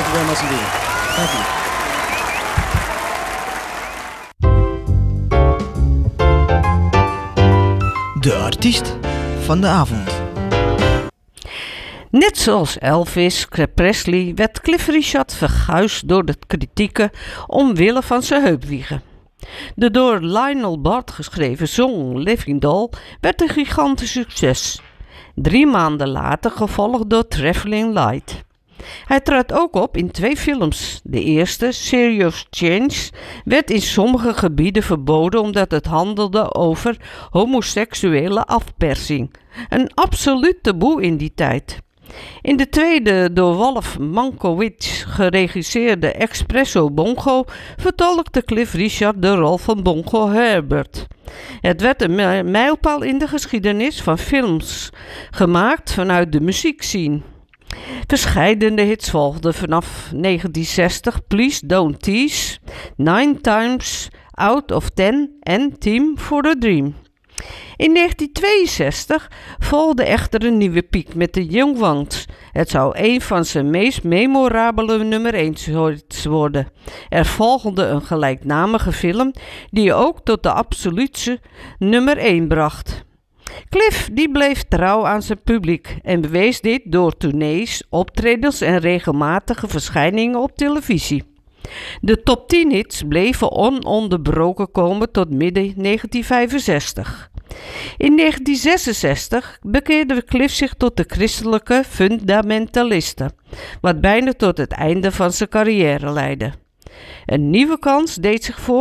you very much indeed. Thank you. De artiest van de avond. Net zoals Elvis Presley werd Cliff Richard verguisd door de kritieken omwille van zijn heupwiegen. De door Lionel Bart geschreven song Living Doll werd een gigantisch succes. 3 maanden later gevolgd door Traveling Light. Hij trad ook op in 2 films. De eerste, Serious Change, werd in sommige gebieden verboden omdat het handelde over homoseksuele afpersing. Een absoluut taboe in die tijd. In de tweede door Wolf Mankiewicz geregisseerde Espresso Bongo vertolkte Cliff Richard de rol van Bongo Herbert. Het werd een mijlpaal in de geschiedenis van films, gemaakt vanuit de muziekscene. Verscheidene hits volgden vanaf 1960, Please Don't Tease, 9 Times Out of 10 en Team for a Dream. In 1962 volgde echter een nieuwe piek met de Young Ones. Het zou een van zijn meest memorabele nummer 1 worden. Er volgde een gelijknamige film die ook tot de absolute nummer 1 bracht. Cliff die bleef trouw aan zijn publiek en bewees dit door tournees, optredens en regelmatige verschijningen op televisie. De top 10 hits bleven ononderbroken komen tot midden 1965. In 1966 bekeerde Cliff zich tot de christelijke fundamentalisten, wat bijna tot het einde van zijn carrière leidde. Een nieuwe kans deed zich voor